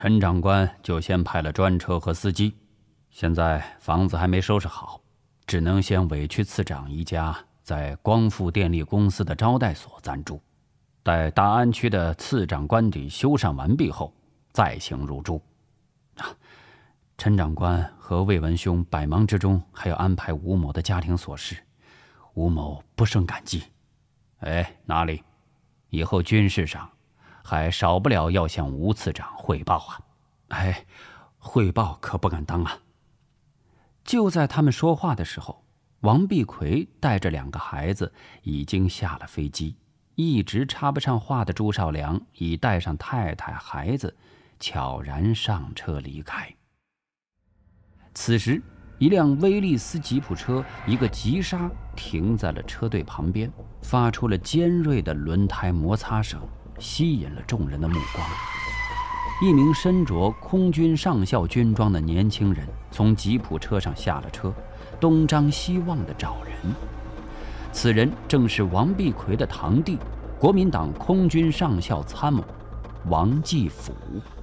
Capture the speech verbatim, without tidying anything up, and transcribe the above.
陈长官就先派了专车和司机，现在房子还没收拾好，只能先委屈次长一家在光复电力公司的招待所暂住，待大安区的次长官邸修缮完毕后，再行入住。啊，陈长官和魏文兄百忙之中还要安排吴某的家庭琐事，吴某不胜感激。哎，哪里？以后军事上还少不了要向吴次长汇报啊！哎，汇报可不敢当啊。就在他们说话的时候，王必奎带着两个孩子已经下了飞机，一直插不上话的朱绍良已带上太太孩子，悄然上车离开。此时，一辆威利斯吉普车一个急刹停在了车队旁边，发出了尖锐的轮胎摩擦声，吸引了众人的目光。一名身着空军上校军装的年轻人从吉普车上下了车，东张西望地找人。此人正是王必奎的堂弟，国民党空军上校参谋王继甫。